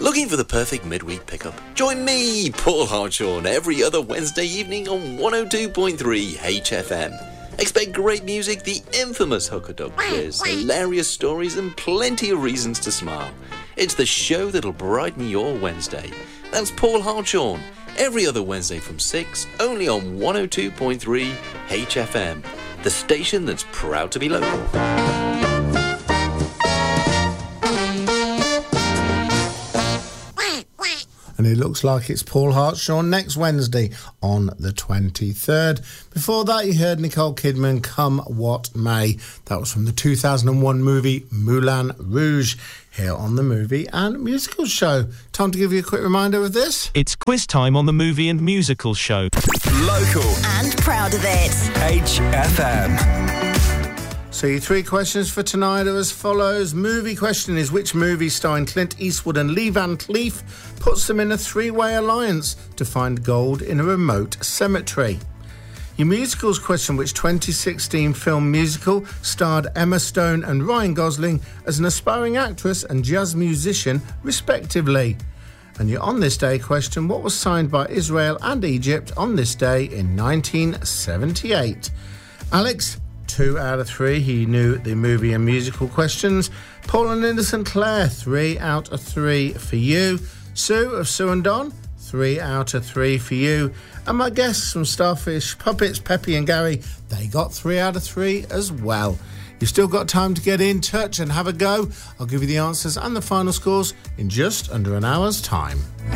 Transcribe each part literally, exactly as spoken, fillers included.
Looking for the perfect midweek pickup? Join me, Paul Hartshorn, every other Wednesday evening on one oh two point three H F M. Expect great music, the infamous Hooker Dog quiz, hilarious stories and plenty of reasons to smile. It's the show that'll brighten your Wednesday. That's Paul Hartshorn, every other Wednesday from six, only on one oh two point three H F M, the station that's proud to be local. And it looks like it's Paul Hartshorn next Wednesday on the twenty-third. Before that, you heard Nicole Kidman, Come What May. That was from the two thousand one movie Moulin Rouge, here on the Movie and Musical Show. Time to give you a quick reminder of this. It's quiz time on the Movie and Musical Show. Local. And proud of it. H F M. So your three questions for tonight are as follows. Movie question is, which movie starring Clint Eastwood and Lee Van Cleef puts them in a three-way alliance to find gold in a remote cemetery? Your musicals question, which twenty sixteen film musical starred Emma Stone and Ryan Gosling as an aspiring actress and jazz musician, respectively? And your On This Day question, what was signed by Israel and Egypt on this day in nineteen seventy-eight? Alex, two out of three. He knew the movie and musical questions. Paul and Innocent Claire, three out of three for you. Sue of Sue and Don, three out of three for you. And my guests from Starfish Puppets, Peppy and Gary, they got three out of three as well. You've still got time to get in touch and have a go. I'll give you the answers and the final scores in just under an hour's time.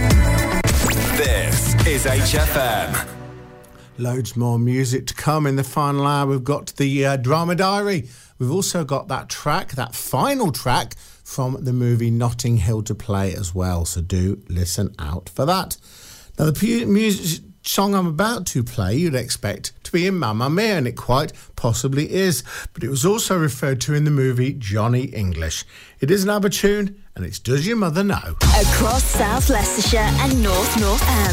This is H F M. Loads more music to come in the final hour. We've got the uh, Drama Diary. We've also got that track, that final track from the movie Notting Hill to play as well. So do listen out for that. Now, the pu- music song I'm about to play, you'd expect to be in Mamma Mia, and it quite possibly is. But it was also referred to in the movie Johnny English. It is an ABBA tune, and it's Does Your Mother Know? Across South Leicestershire and North Northants.